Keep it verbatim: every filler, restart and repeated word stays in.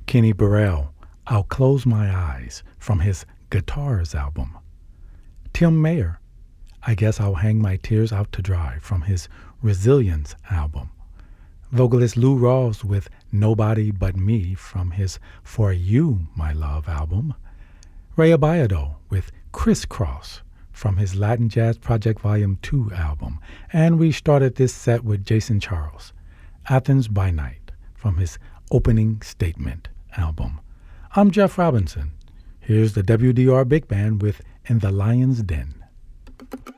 Kenny Burrell, I'll Close My Eyes, from his Guitars album. Tim Mayer, I Guess I'll Hang My Tears Out to Dry, from his Resilience album. Vocalist Lou Rawls with Nobody But Me, from his For You, My Love album. Ray Abayado with Crisscross, from his Latin Jazz Project Volume two album. And we started this set with Jason Charles, Athens by Night, from his Opening Statement album. I'm Jeff Robinson. Here's the W D R Big Band with In the Lion's Den.